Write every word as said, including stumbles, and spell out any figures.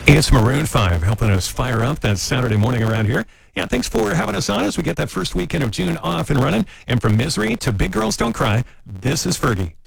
It's Maroon five helping us fire up that Saturday morning around here. Yeah, thanks for having us on as we get that first weekend of June off and running. And from Misery to Big Girls Don't Cry, this is Fergie.